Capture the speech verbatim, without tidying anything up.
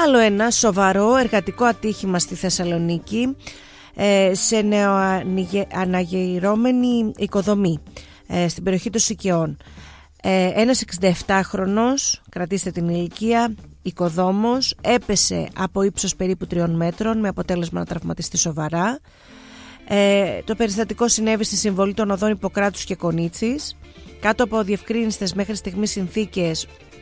Άλλο ένα σοβαρό εργατικό ατύχημα στη Θεσσαλονίκη, σε νεοαναγειρώμενη οικοδομή στην περιοχή των Σικαιών. Ένας εξηνταεπτάχρονος, κρατήστε την ηλικία, οικοδόμος, έπεσε από ύψος περίπου τριών μέτρων με αποτέλεσμα να τραυματιστεί σοβαρά. Το περιστατικό συνέβη στη συμβολή των οδών Ιπποκράτους και Κονίτσης. Κάτω από διευκρίνηστες μέχρι στιγμής συνθήκες,